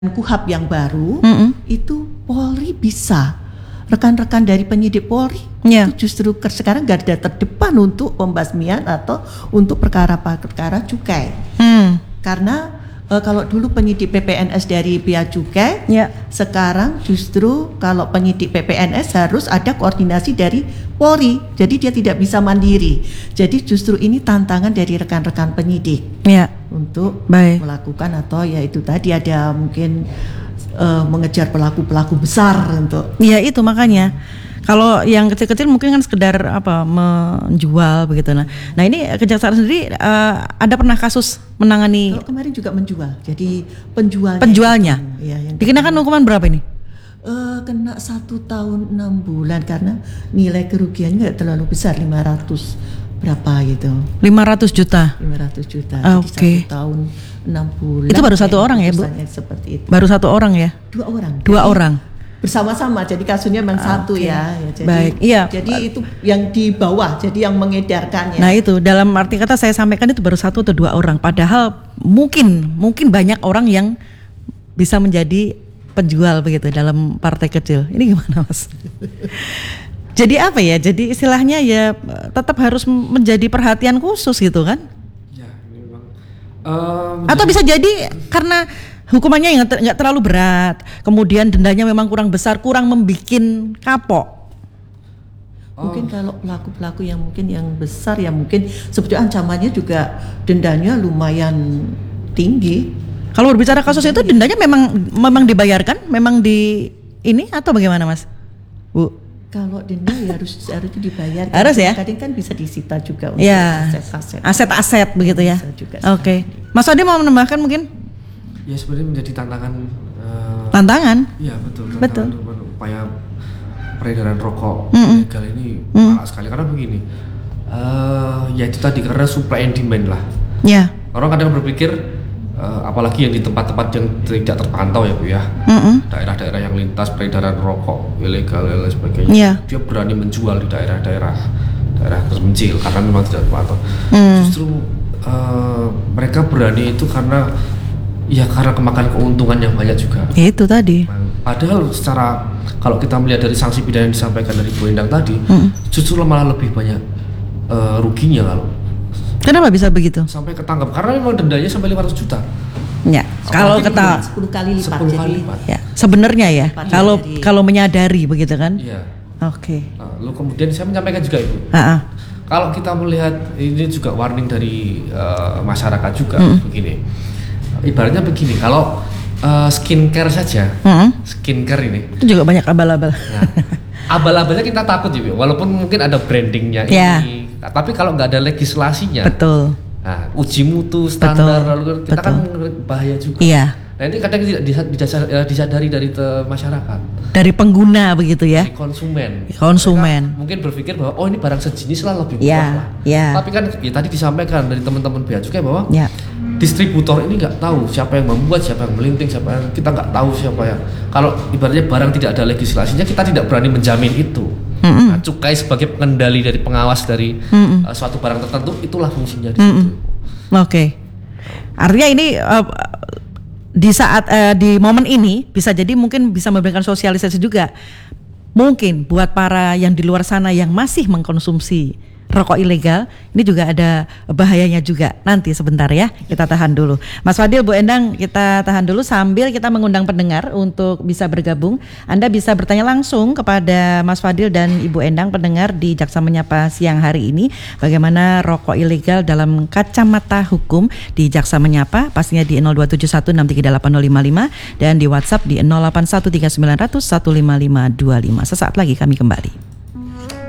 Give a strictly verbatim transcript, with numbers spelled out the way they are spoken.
Kuhap yang baru Mm-mm. itu Polri bisa, rekan-rekan dari penyidik Polri Yeah. itu justru ke- sekarang garda terdepan untuk pembasmian atau untuk perkara-perkara cukai. Hmm. Karena eh, kalau dulu penyidik P P N S dari Bea Cukai, Ya. sekarang justru kalau penyidik P P N S harus ada koordinasi dari Polri, jadi dia tidak bisa mandiri. Jadi justru ini tantangan dari rekan-rekan penyidik Ya. untuk Baik. melakukan atau ya itu tadi ada mungkin eh, mengejar pelaku-pelaku besar untuk Iya itu makanya. Kalau yang kecil-kecil mungkin kan sekedar apa menjual begitu. Nah, nah ini kejaksaan sendiri eh, ada pernah kasus menangani kalau kemarin juga menjual. Jadi penjualnya penjualnya. itu, ya, yang Dikenakan hukuman berapa ini? eh, kena satu tahun enam bulan karena nilai kerugiannya nggak terlalu besar, lima ratus berapa gitu, lima ratus juta. lima ratus juta. Ah, Jadi oke. satu tahun enam bulan. Itu baru satu orang ya, Bu? putusannya Seperti itu. Baru satu orang ya? Dua orang. Dua Jadi, orang. bersama-sama, jadi kasusnya memang satu Oke. ya, ya jadi, Baik, iya. jadi itu yang di bawah, jadi yang mengedarkannya. Nah itu dalam arti kata saya sampaikan itu baru satu atau dua orang. Padahal mungkin mungkin banyak orang yang bisa menjadi penjual begitu dalam partai kecil. Ini gimana Mas? Jadi apa ya? Jadi istilahnya ya tetap harus menjadi perhatian khusus gitu kan? Ya, ini memang. eh, Atau menjadi- bisa jadi karena hukumannya yang ter- nggak terlalu berat, kemudian dendanya memang kurang besar, kurang membikin kapok. Mungkin kalau pelaku-pelaku yang mungkin yang besar ya mungkin sebetulnya ancamannya juga dendanya lumayan tinggi. Kalau berbicara kasus itu dendanya memang memang dibayarkan, memang di ini atau bagaimana Mas? Bu? Kalau denda ya harus harusnya dibayar. Harus ya? Kadang kan bisa disita juga untuk Ya, aset-aset. aset-aset begitu ya. Bisa juga Oke, Mas Adi mau menambahkan mungkin ya sebenarnya menjadi tantangan. eh, tantangan? Iya betul. Tantangan Betul. untuk upaya peredaran rokok Mm-mm. ilegal ini Mm. parah sekali karena begini. eh ya itu tadi karena supply and demand lah. Ya. Orang kadang berpikir eh, apalagi yang di tempat-tempat yang tidak terpantau ya Bu ya. Mm-mm. Daerah-daerah yang lintas peredaran rokok ilegal dan lain sebagainya. Iya. Dia berani menjual di daerah-daerah daerah terpencil karena memang tidak terpantau. Hmm. Justru eh, mereka berani itu karena ya karena kemakan keuntungan yang banyak juga. Itu tadi. Padahal secara kalau kita melihat dari sanksi pidana yang disampaikan dari Bu Endang tadi, Mm. justru malah lebih banyak eh, ruginya kalau Kenapa bisa begitu? sampai ketangkap karena memang dendanya sampai lima ratus juta. Ya, kalau Apalagi kata sepuluh kali lipat. sepuluh kali jadi lipat. ya sebenarnya ya, Lipat kalau dari- kalau menyadari begitu kan? Iya. Oke. Nah, lalu kemudian saya menyampaikan juga Ibu, Ah, ah. kalau kita melihat ini juga warning dari eh, masyarakat juga Mm. begini. Ibaratnya begini, kalau eh, skincare saja, Mm-mm. skincare ini, Itu juga banyak abal-abal. nah, abal-abalnya kita takut ya, walaupun mungkin ada brandingnya Ya. ini, nah, tapi kalau nggak ada legislasinya, Betul. nah, uji mutu standar, Betul, lalu kita kan bahaya juga. Iya. Nah ini kadang tidak disa- didasar- eh, disadari dari te- masyarakat, Dari pengguna begitu ya. dari konsumen. Konsumen. Mereka mungkin berpikir bahwa oh ini barang sejenis lah lebih murah Ya, lah. ya. Tapi kan ya tadi disampaikan dari teman-teman Bea Cukai bahwa Ya. distributor ini nggak tahu siapa yang membuat, siapa yang melinting, siapa yang kita nggak tahu siapa yang. Kalau ibaratnya barang tidak ada legislasinya, kita tidak berani menjamin itu. Mm-mm. Nah, cukai sebagai pengendali dari pengawas dari Mm-mm. uh, suatu barang tertentu, itulah fungsinya di Mm-mm. situ. Oke. Artinya ini eh, di saat eh, di momen ini bisa jadi mungkin bisa memberikan sosialisasi juga. Mungkin buat para yang di luar sana yang masih mengkonsumsi rokok ilegal, ini juga ada bahayanya juga. Nanti sebentar ya, kita tahan dulu. Mas Fadil, Bu Endang, kita tahan dulu sambil kita mengundang pendengar untuk bisa bergabung. Anda bisa bertanya langsung kepada Mas Fadil dan Ibu Endang pendengar di Jaksa Menyapa siang hari ini. Bagaimana rokok ilegal dalam kacamata hukum di Jaksa Menyapa, pastinya di nol dua tujuh satu enam tiga delapan nol lima lima dan di WhatsApp di nol delapan satu tiga sembilan nol nol satu lima lima dua lima. Sesaat lagi kami kembali.